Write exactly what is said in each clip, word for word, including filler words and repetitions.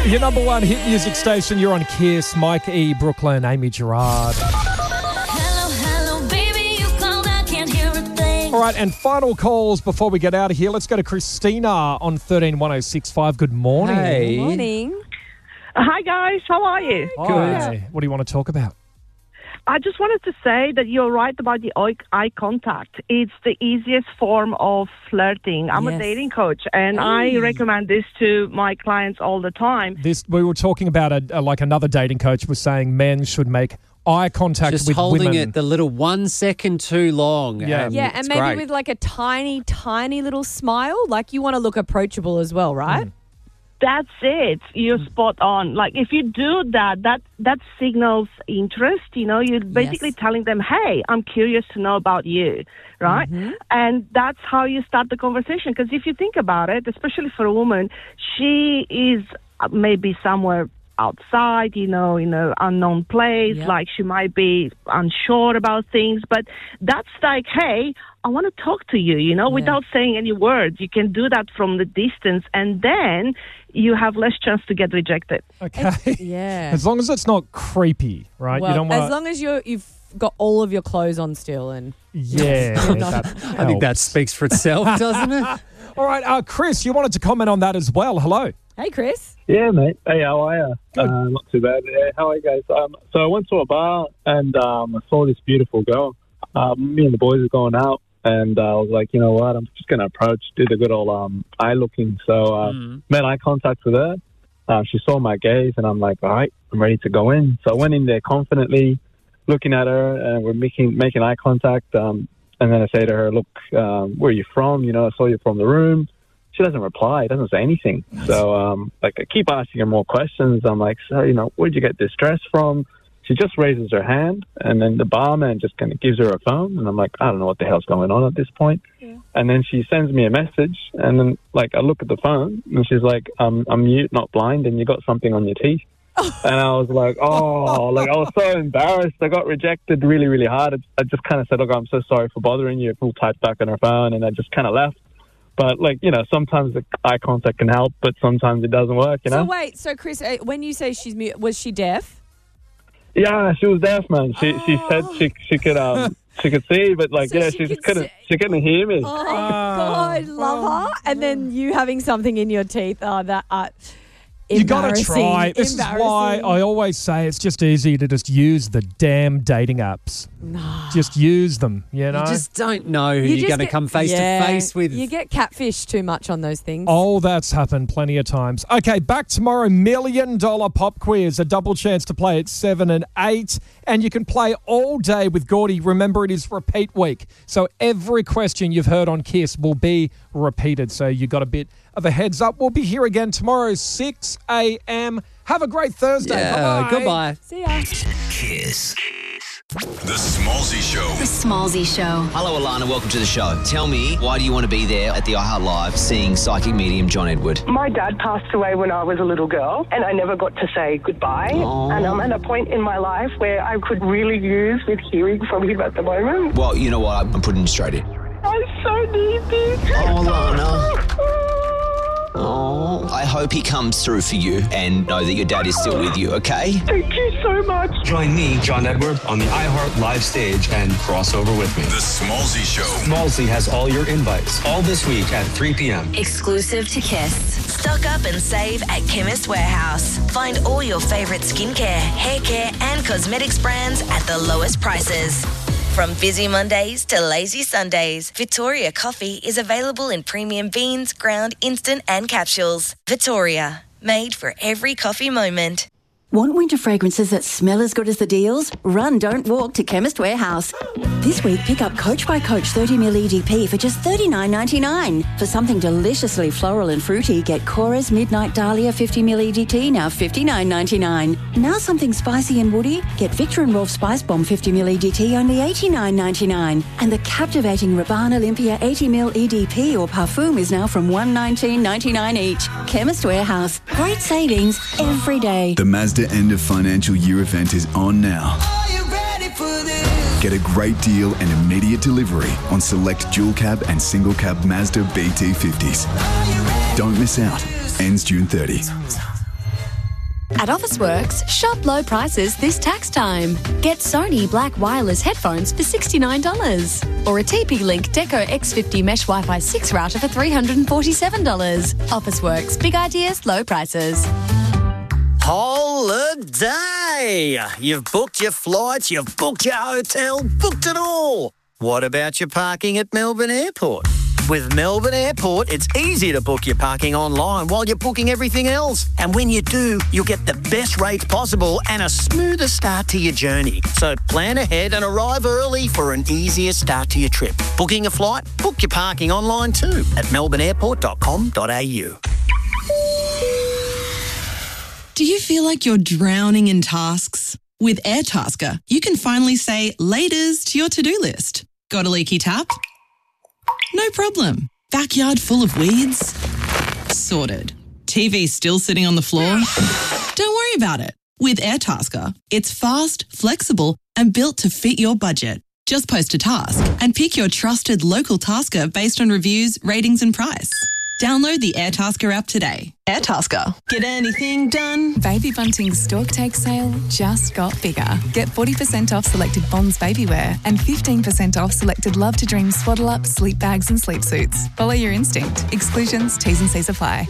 Your number one hit music station, you're on Kiss. Mike E. Brooklyn, Amy Gerard. Hello, hello, baby, you called, I can't hear a thing. All right, and final calls before we get out of here. Let's go to Christina on thirteen one oh six five. Good morning. Hey. Good morning. Hi guys, how are you? Hi. What do you want to talk about? I just wanted to say that you're right about the eye eye contact. It's the easiest form of flirting. I'm Yes. a dating coach, and I recommend this to my clients all the time. This we were talking about a, a, like another dating coach was saying men should make eye contact Just with holding women. it the little one second too long. Yeah. and Yeah, it's and maybe great. with like a tiny, tiny little smile. Like you want to look approachable as well, right? That's it. You're spot on. Like if you do that, that that signals interest. You know, you're basically Yes. telling them, "Hey, I'm curious to know about you," right? And that's how you start the conversation. Because if you think about it, especially for a woman, she is uh, maybe somewhere outside, you know, in an unknown place. Yep. Like she might be unsure about things, but that's like, "Hey, I want to talk to you," you know, without saying any words. You can do that from the distance, and then you have less chance to get rejected. Okay. Yeah. As long as it's not creepy, right? Well, you don't want as long as you're, you've got all of your clothes on still and Yeah. that I think that helps. speaks for itself, doesn't it? All right, uh, Chris, you wanted to comment on that as well. Hello. Hey, Chris. Yeah, mate. Hey, how are you? Good. Uh, not too bad. Yeah, how are you guys? Um, so I went to a bar and um, I saw this beautiful girl. Um, me and the boys were going out, and uh, I was like, you know what? I'm just going to approach, do the good old um, eye looking. So uh, Mm. made eye contact with her. Uh, she saw my gaze, and I'm like, all right, I'm ready to go in. So I went in there confidently, looking at her, and we're making making eye contact. Um, and then I say to her, look, um, where are you from? You know, I saw you from the room. She doesn't reply, doesn't say anything. So, um, like, I keep asking her more questions. I'm like, so, you know, where'd you get this dress from? She just raises her hand, and then the barman just kind of gives her a phone. And I'm like, I don't know what the hell's going on at this point. Yeah. And then she sends me a message, and then, like, I look at the phone, and she's like, um, I'm mute, not blind, and you got something on your teeth. And I was like, oh, like, I was so embarrassed. I got rejected really, really hard. I just kind of said, look, I'm so sorry for bothering you. Full typed back on her phone, and I just kind of left. But, like, you know, sometimes the eye contact can help, but sometimes it doesn't work, you know? So wait, so Chris, uh, when you say she's mute, was she deaf? Yeah, she was deaf, man. She she said she she could um she could see, but, like, So yeah, she she, could just couldn't see- she couldn't hear me. Oh, God, love her. And then you having something in your teeth. Oh, that, uh, You got to embarrassing, try. This is why embarrassing. I always say it's just easy to just use the damn dating apps. Just use them, you know? You just don't know who You you are just going to get- come face yeah, to face with. You get catfish too much on those things. Oh, that's happened plenty of times. Okay, back tomorrow, million dollar pop quiz, a double chance to play at seven and eight. And you can play all day with Gordy. Remember, it is repeat week. So every question you've heard on Kiss will be repeated. So you got a bit of a heads up. We'll be here again tomorrow, six a.m. Have a great Thursday. yeah, Bye-bye. goodbye. See ya. Kiss. The Smallsy Show. The Smallsy Show. Hello, Alana. Welcome to the show. Tell me, why do you want to be there at the iHeart Live seeing psychic medium John Edward? My dad passed away when I was a little girl, and I never got to say goodbye. Aww. And I'm at a point in my life where I could really use with hearing from him at the moment. Well, you know what? I'm I'm putting you straight in. I so need this. Oh, Alana. Oh, I hope he comes through for you and know that your dad is still with you, okay? Thank you so much. Join me, John Edward, on the iHeart Live stage and cross over with me. The Smallsy Show. Smallsy has all your invites, all this week at three p.m. Exclusive to Kiss. Stock up and save at Chemist Warehouse. Find all your favourite skincare, hair care and cosmetics brands at the lowest prices. From busy Mondays to lazy Sundays, Victoria Coffee is available in premium beans, ground, instant and capsules. Victoria, made for every coffee moment. Want winter fragrances that smell as good as the deals? Run, don't walk to Chemist Warehouse. This week, pick up Coach by Coach thirty milliliter E D P for just thirty-nine ninety-nine. For something deliciously floral and fruity, get Cora's Midnight Dahlia fifty milliliter E D T, now fifty-nine ninety-nine. Now something spicy and woody, get Victor and Rolf Spice Bomb fifty milliliter E D T, only eighty-nine ninety-nine. And the captivating Rabanne Olympia eighty milliliter E D P or Parfum is now from one nineteen ninety-nine each. Chemist Warehouse. Great savings every day. The Mazda end of financial year event is on now. Get a great deal and immediate delivery on select dual cab and single cab Mazda B T fifties. Don't miss out. Ends June thirtieth. At Officeworks, shop low prices this tax time. Get Sony Black Wireless headphones for sixty-nine dollars or a T P-Link Deco X fifty Mesh Wi-Fi six router for three hundred forty-seven dollars. Officeworks, big ideas, low prices. Holiday! You've booked your flights, you've booked your hotel, booked it all. What about your parking at Melbourne Airport? With Melbourne Airport, it's easy to book your parking online while you're booking everything else. And when you do, you'll get the best rates possible and a smoother start to your journey. So plan ahead and arrive early for an easier start to your trip. Booking a flight? Book your parking online too at melbourne airport dot com dot a u. Do you feel like you're drowning in tasks? With Airtasker, you can finally say laters to your to-do list. Got a leaky tap? No problem. Backyard full of weeds? Sorted. T V still sitting on the floor? Don't worry about it. With Airtasker, it's fast, flexible, and built to fit your budget. Just post a task and pick your trusted local tasker based on reviews, ratings, and price. Download the Airtasker app today. Airtasker. Get anything done. Baby Bunting's Stork Take sale just got bigger. Get forty percent off selected Bonds baby wear and fifteen percent off selected Love to Dream swaddle up, sleep bags and sleep suits. Follow your instinct. Exclusions, T's and C's apply.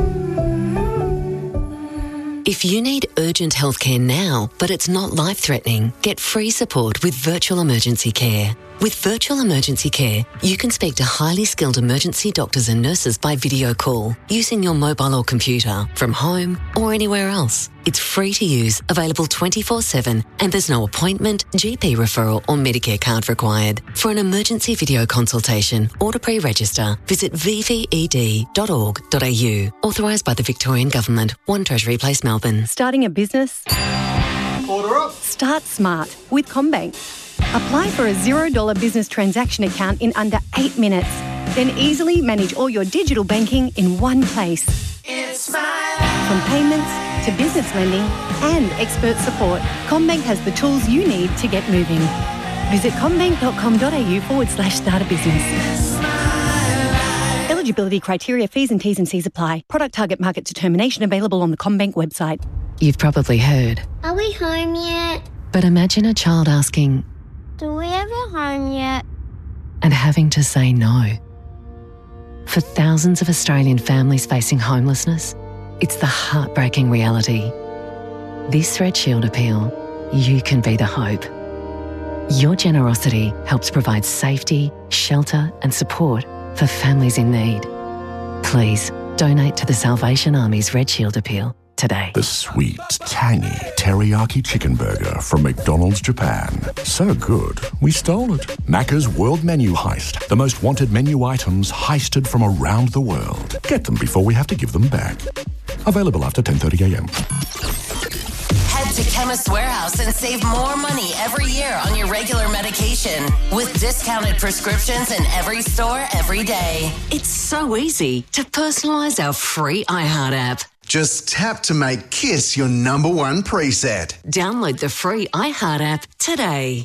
If you need urgent healthcare now, but it's not life-threatening, get free support with Virtual Emergency Care. With Virtual Emergency Care, you can speak to highly skilled emergency doctors and nurses by video call using your mobile or computer from home or anywhere else. It's free to use, available twenty-four seven, and there's no appointment, G P referral or Medicare card required. For an emergency video consultation or to pre-register, visit v v e d dot org dot a u. Authorised by the Victorian Government, one Treasury Place, Melbourne. Starting a business? Order up. Start smart with CommBank. Apply for a zero dollar business transaction account in under eight minutes. Then easily manage all your digital banking in one place. It's my life. From payments to business lending and expert support, CommBank has the tools you need to get moving. Visit commbank.com.au forward slash start a business. Eligibility criteria, fees and T's and C's apply. Product target market determination available on the CommBank website. You've probably heard, Are we home yet? but imagine a child asking Do we have a home yet? and having to say no. For thousands of Australian families facing homelessness, it's the heartbreaking reality. This Red Shield appeal, you can be the hope. Your generosity helps provide safety, shelter and support for families in need. Please donate to the Salvation Army's Red Shield appeal today. The sweet, tangy teriyaki chicken burger from McDonald's Japan. So good, we stole it. Macca's World Menu Heist. The most wanted menu items heisted from around the world. Get them before we have to give them back. Available after ten thirty a m. Head to Chemist Warehouse and save more money every year on your regular medication with discounted prescriptions in every store every day. It's so easy to personalise our free iHeart app. Just tap to make Kiss your number one preset. Download the free iHeart app today.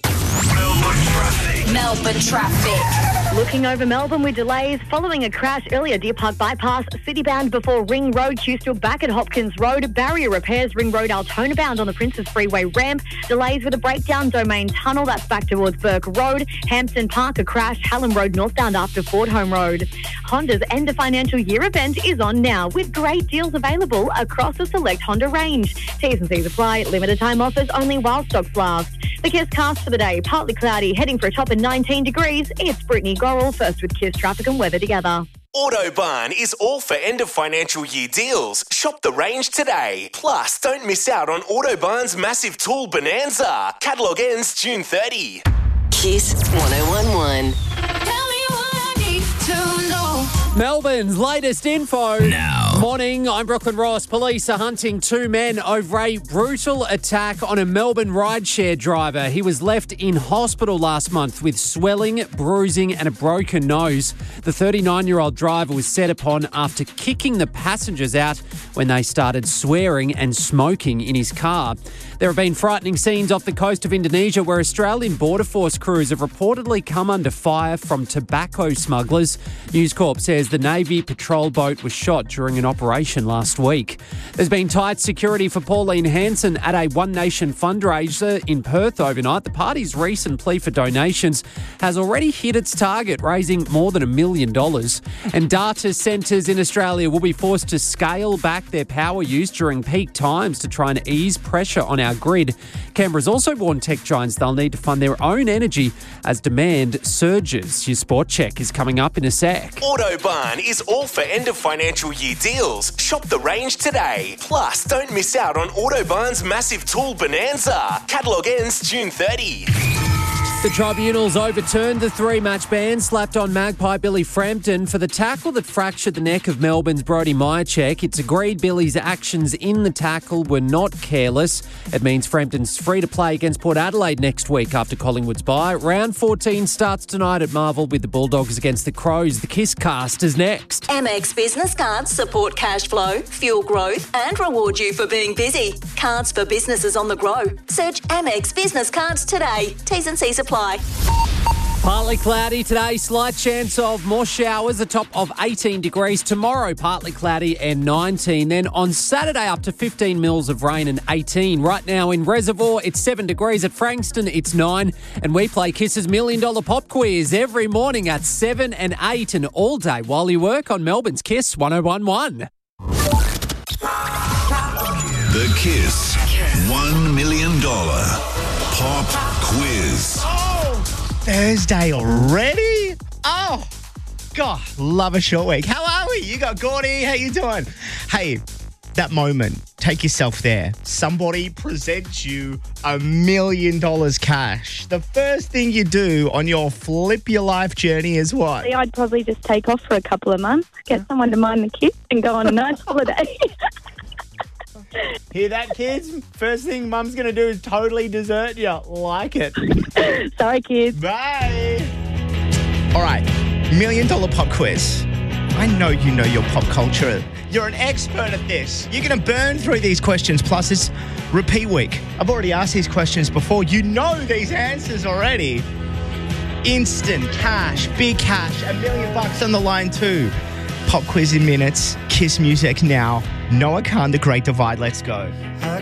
Melbourne traffic. Looking over Melbourne with delays following a crash earlier. Deer Park Bypass, Citybound before Ring Road, Q still back at Hopkins Road. Barrier repairs, Ring Road, Altona bound on the Princes Freeway ramp. Delays with a breakdown, Domain Tunnel, that's back towards Burke Road. Hampton Park, a crash, Hallam Road northbound after Ford Home Road. Honda's end of financial year event is on now with great deals available across a select Honda range. T's and C's apply, limited time offers only while stocks last. The Kiss cast for the day, partly cloudy, heading for a top of nineteen degrees. It's Brittany Gorrell, first with Kiss traffic and weather together. Autobarn is all for end of financial year deals. Shop the range today. Plus, don't miss out on Autobarn's massive tool bonanza. Catalogue ends June thirtieth. Kiss one oh one one. Melbourne's latest info. Now. Morning, I'm Brooklyn Ross. Police are hunting two men over a brutal attack on a Melbourne rideshare driver. He was left in hospital last month with swelling, bruising and a broken nose. The thirty-nine-year-old driver was set upon after kicking the passengers out when they started swearing and smoking in his car. There have been frightening scenes off the coast of Indonesia where Australian Border Force crews have reportedly come under fire from tobacco smugglers. News Corp says says the Navy patrol boat was shot during an operation last week. There's been tight security for Pauline Hanson at a One Nation fundraiser in Perth overnight. The party's recent plea for donations has already hit its target, raising more than a million dollars. And data centres in Australia will be forced to scale back their power use during peak times to try and ease pressure on our grid. Canberra's also warned tech giants they'll need to fund their own energy as demand surges. Your sport check is coming up in a sec. Autobarn is all for end of financial year deals. Shop the range today. Plus, don't miss out on Autobarn's massive tool bonanza. Catalogue ends June thirtieth. The tribunals overturned the three-match ban slapped on Magpie Billy Frampton for the tackle that fractured the neck of Melbourne's Brody Myercheck. It's agreed Billy's actions in the tackle were not careless. It means Frampton's free to play against Port Adelaide next week after Collingwood's bye. Round fourteen starts tonight at Marvel with the Bulldogs against the Crows. The Kiss Cast is next. Amex business cards support cash flow, fuel growth and reward you for being busy. Cards for businesses on the go. Search Amex business cards today. T's and C's apply. Partly cloudy today, slight chance of more showers, a top of eighteen degrees. Tomorrow, partly cloudy and nineteen. Then on Saturday, up to fifteen mils of rain and eighteen. Right now in Reservoir, it's seven degrees. At Frankston, it's nine. And we play Kiss's Million Dollar Pop Quiz every morning at seven and eight and all day while you work on Melbourne's Kiss one oh one one. The Kiss one million dollars Pop Quiz. Thursday already? Oh, God, love a short week. How are we? You got Gordy. How you doing? Hey, that moment, take yourself there. Somebody presents you a million dollars cash. The first thing you do on your flip your life journey is what? I'd probably just take off for a couple of months, get someone to mind the kids and go on a nice holiday. Hear that, kids? First thing Mum's going to do is totally desert you. Like it. Sorry, kids. Bye. All right, million dollar pop quiz. I know you know your pop culture. You're an expert at this. You're going to burn through these questions. Plus, it's repeat week. I've already asked these questions before. You know these answers already. Instant cash, big cash, a million bucks on the line too. Pop quiz in minutes. Kiss music now. Noah Khan, The Great Divide. Let's go.